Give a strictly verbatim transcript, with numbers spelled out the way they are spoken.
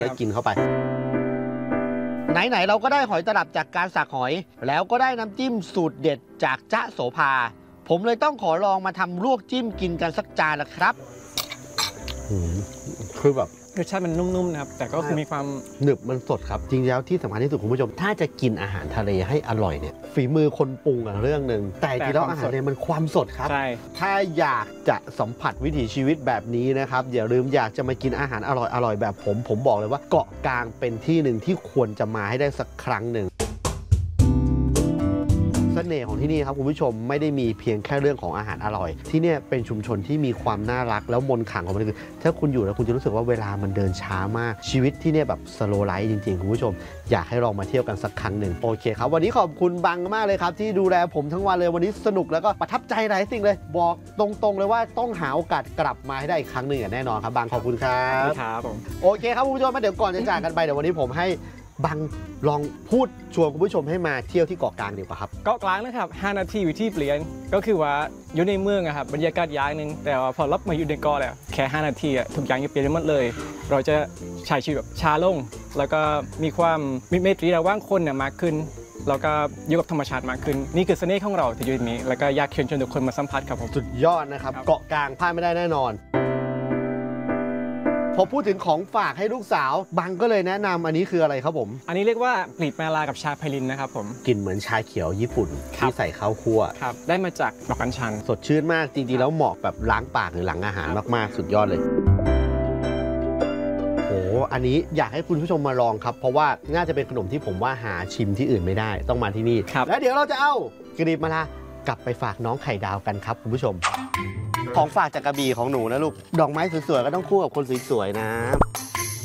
แล้วกินเข้าไปไหนๆเราก็ได้หอยตลับจากการสักหอยแล้วก็ได้น้ำจิ้มสูตรเด็ดจากจ๊ะโสภาผมเลยต้องขอลองมาทำลวกจิ้มกินกันสักจานละครับคือแบบรสชาติมันนุ่มๆนะครับแต่ก็คือมีความหนึบมันสดครับจริงแล้วที่สำคัญที่สุดคุณผู้ชมถ้าจะกินอาหารทะเลให้อร่อยเนี่ยฝีมือคนปรุงอะเรื่องหนึ่งแต่จริงแล้วอาหารทะเลมันความสดครับใช่ถ้าอยากจะสัมผัสวิถีชีวิตแบบนี้นะครับอย่าลืมอยากจะมากินอาหารอร่อยอร่อยแบบผมผมบอกเลยว่าเกาะกลางเป็นที่หนึ่งที่ควรจะมาให้ได้สักครั้งหนึ่งเสน่ห์ของที่นี่ครับคุณผู้ชมไม่ได้มีเพียงแค่เรื่องของอาหารอร่อยที่นี่เป็นชุมชนที่มีความน่ารักแล้วมนต์ขลังของมันคือถ้าคุณอยู่แล้วคุณจะรู้สึกว่าเวลามันเดินช้ามากชีวิตที่นี่แบบสโลว์ไลฟ์จริงๆคุณผู้ชมอยากให้ลองมาเที่ยวกันสักครั้งหนึ่งโอเคครับวันนี้ขอบคุณบังมากเลยครับที่ดูแลผมทั้งวันเลยวันนี้สนุกแล้วก็ประทับใจหลายสิ่งเลยบอกตรงๆเลยว่าต้องหาโอกาสกลับมาให้ได้อีกครั้งหนึ่งอย่างแน่นอนครับบังขอบคุณครับครับผมโอเคครับคุณผู้ชมมาเดี๋ยวก่อนจะจากกันไปเดี๋ยววันนี้ผมให้บังลองพูดชวนคุณผู้ชมให้มาเที่ยวที่เกาะกลางดีกว่าครับเกาะกลางนะครับห้านาทีวิธีเปลี่ยนก็คือว่าอยู่ในเมืองอะครับบรรยากาศอย่างหนึ่งแต่ว่าพอรับมาอยู่ในเกาะแล้วแค่ห้านาทีอะทุกอย่างจะเปลี่ยนหมดเลยเราจะใช้ชีวิตแบบช้าลงแล้วก็มีความมีเมตรีระหว่างคนเนี่ยมากขึ้นแล้วก็อยู่กับธรรมชาติมากขึ้นนี่คือเสน่ห์ของเราที่อยู่ที่นี้แล้วก็อยากเชิญชวนทุกคนมาสัมผัสครับผมสุดยอดนะครับเกาะกลางพลาดไม่ได้แน่นอนพอพูดถึงของฝากให้ลูกสาวบังก็เลยแนะนำอันนี้คืออะไรครับผมอันนี้เรียกว่าปลีดมาลากับชาไพลินนะครับผมกลิ่นเหมือนชาเขียวญี่ปุ่นที่ใส่ข้าวคั่วครับได้มาจากดอกกัญชันสดชื่นมากจริงๆแล้วเหมาะแบบล้างปากหรือหลังอาหารมากๆสุดยอดเลยโอ้อันนี้อยากให้คุณผู้ชมมาลองครับเพราะว่าน่าจะเป็นขนมที่ผมว่าหาชิมที่อื่นไม่ได้ต้องมาที่นี่แล้วเดี๋ยวเราจะเอากลีบมะลากลับไปฝากน้องไข่ดาวกันครับคุณผู้ชมของฝากจากกระบี่ของหนูนะลูกดอกไม้สวยๆก็ต้องคู่กับคนสวยๆนะ